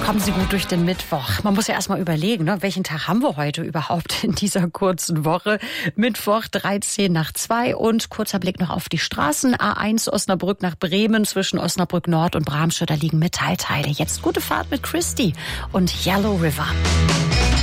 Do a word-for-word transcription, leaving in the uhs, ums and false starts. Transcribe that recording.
Kommen Sie gut durch den Mittwoch. Man muss ja erst mal überlegen, ne, welchen Tag haben wir heute überhaupt in dieser kurzen Woche? Mittwoch dreizehn nach zwei und kurzer Blick noch auf die Straßen. A eins Osnabrück nach Bremen zwischen Osnabrück Nord und Bramsche, da liegen Metallteile. Jetzt gute Fahrt mit Christy und Yellow River.